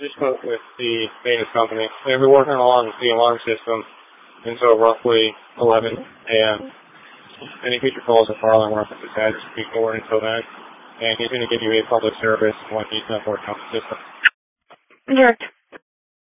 just spoke with the maintenance company. They'll be working along the alarm system until roughly 11 a.m. Any future calls or fire alarm references had to be forwarded until then. And he's going to give you a public service once he's done working on the system. Direct.